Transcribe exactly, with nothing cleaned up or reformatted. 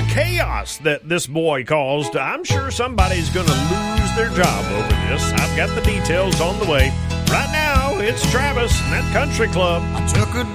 the chaos that this boy caused, I'm sure somebody's going to lose their job over this. I've got the details on the way. Right now, it's Travis and that country club. I took a